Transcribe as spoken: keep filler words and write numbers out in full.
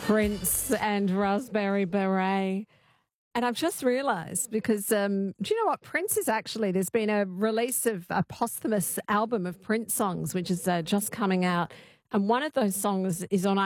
Prince and Raspberry Beret. And I've just realised because um, do you know what? Prince is actually, there's been a release of a posthumous album of Prince songs, which is uh, just coming out. And one of those songs is on